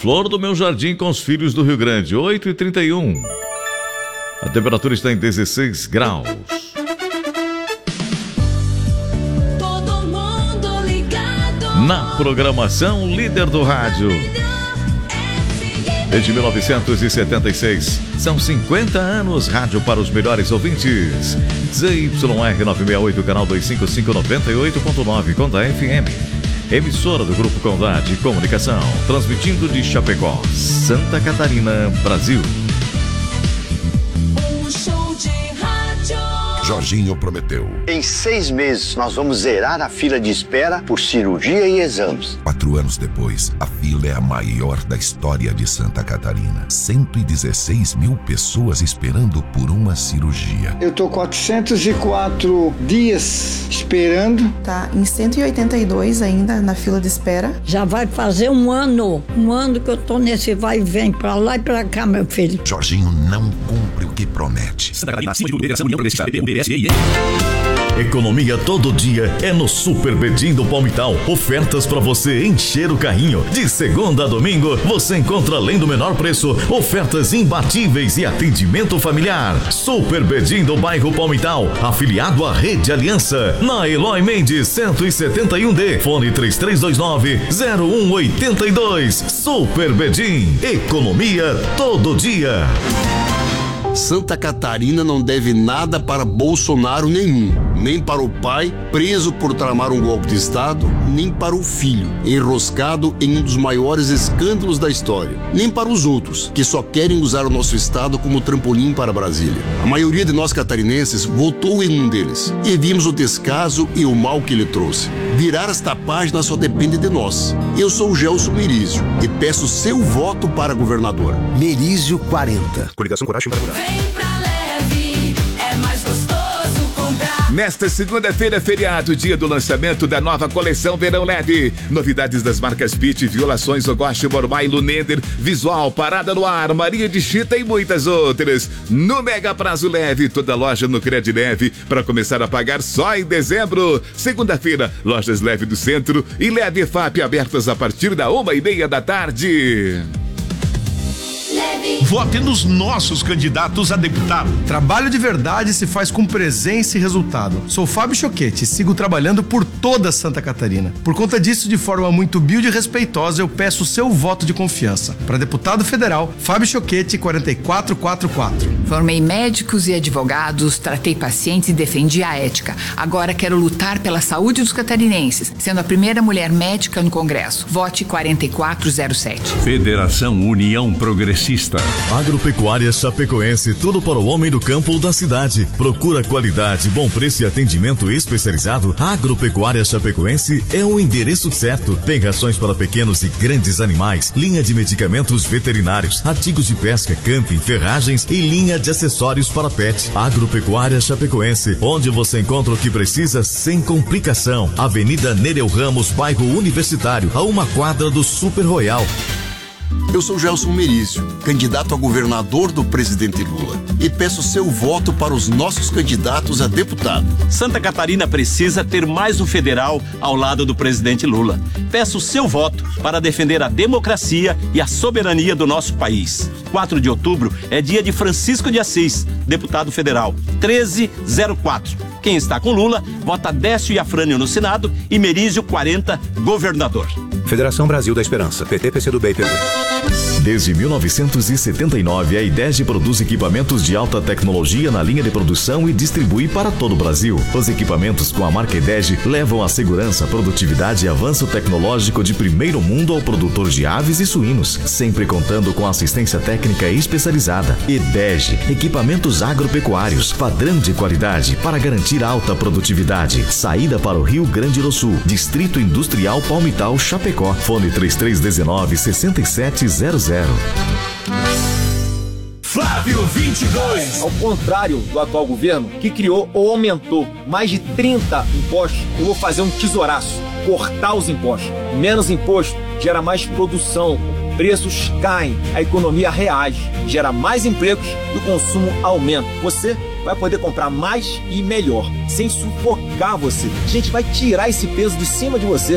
Flor do Meu Jardim com os Filhos do Rio Grande, 8h31. A temperatura está em 16 graus. Todo mundo ligado. Na programação líder do rádio. Desde 1976, são 50 anos rádio para os melhores ouvintes. ZYR 968, canal 255, 98.9, Conda FM. Emissora do Grupo Condá de Comunicação, transmitindo de Chapecó, Santa Catarina, Brasil. Um show de rádio. Jorginho prometeu. Em 6 meses, nós vamos zerar a fila de espera por cirurgia e exames. 4 anos depois, a fila é a maior da história de Santa Catarina. 116 mil pessoas esperando por uma cirurgia. Eu tô 404 dias esperando. Tá em 182 ainda na fila de espera. Já vai fazer um ano que eu tô nesse vai e vem pra lá e pra cá, meu filho. Jorginho não cumpre o que promete. Santa Catarina, acima de tudo, Federação União Progressista, PDS. Economia todo dia é no Super Bedim do Palmital. Ofertas para você encher o carrinho. De segunda a domingo, você encontra, além do menor preço, ofertas imbatíveis e atendimento familiar. Super Bedim do bairro Palmital, afiliado à Rede Aliança. Na Eloy Mendes 171D, fone 3329-0182. Super Bedim, economia todo dia. Santa Catarina não deve nada para Bolsonaro nenhum, nem para o pai, preso por tramar um golpe de Estado, nem para o filho, enroscado em um dos maiores escândalos da história, nem para os outros, que só querem usar o nosso Estado como trampolim para Brasília. A maioria de nós catarinenses votou em um deles, e vimos o descaso e o mal que ele trouxe. Virar esta página só depende de nós. Eu sou o Gelson Merizio e peço seu voto para governador. Merizio 40. Coligação Coragem para Morar. Vem pra Leve, é mais gostoso comprar. Nesta segunda-feira, feriado, dia do lançamento da nova coleção Verão Leve. Novidades das marcas Pitt, Violações, Ogoshi, Mormai, Lunender, Visual, Parada no Ar, Maria de Chita e muitas outras. No Mega Prazo Leve, toda loja no Cred Leve para começar a pagar só em dezembro. Segunda-feira, lojas Leve do Centro e Leve FAP abertas a partir da 1h30 da tarde. Vote nos nossos candidatos a deputado. Trabalho de verdade se faz com presença e resultado. Sou Fábio Choquete e sigo trabalhando por toda Santa Catarina. Por conta disso, de forma muito humilde e respeitosa, eu peço o seu voto de confiança. Para deputado federal, Fábio Choquete, 4444. Formei médicos e advogados, tratei pacientes e defendi a ética. Agora quero lutar pela saúde dos catarinenses, sendo a primeira mulher médica no Congresso. Vote 4407. Federação União Progressista. Agropecuária Chapecoense, tudo para o homem do campo ou da cidade. Procura qualidade, bom preço e atendimento especializado. Agropecuária Chapecoense é o endereço certo. Tem rações para pequenos e grandes animais, linha de medicamentos veterinários, artigos de pesca, camping, ferragens e linha de acessórios para pet. Agropecuária Chapecoense, onde você encontra o que precisa sem complicação. Avenida Nereu Ramos, bairro Universitário, a 1 quadra do Super Royal. Eu sou Gelson Merizio, candidato a governador do presidente Lula, e peço seu voto para os nossos candidatos a deputado. Santa Catarina precisa ter mais um federal ao lado do presidente Lula. Peço seu voto para defender a democracia e a soberania do nosso país. 4 de outubro é dia de Francisco de Assis, deputado federal, 1304. Quem está com Lula, vota Décio e Afrânio no Senado e Merizio 40, governador. Federação Brasil da Esperança, PT, PCdoB e PV. Desde 1979, a IDEG produz equipamentos de alta tecnologia na linha de produção e distribui para todo o Brasil. Os equipamentos com a marca IDEG levam a segurança, produtividade e avanço tecnológico de primeiro mundo ao produtor de aves e suínos, sempre contando com assistência técnica especializada. IDEG, equipamentos agropecuários, padrão de qualidade para garantir alta produtividade. Saída para o Rio Grande do Sul, Distrito Industrial Palmital, Chapecó. Fone 3319-6700. Flávio 22. Ao contrário do atual governo, que criou ou aumentou mais de 30 impostos, eu vou fazer um tesouraço, cortar os impostos. Menos imposto gera mais produção, preços caem, a economia reage, gera mais empregos e o consumo aumenta. Você vai poder comprar mais e melhor, sem sufocar você. A gente vai tirar esse peso de cima de você.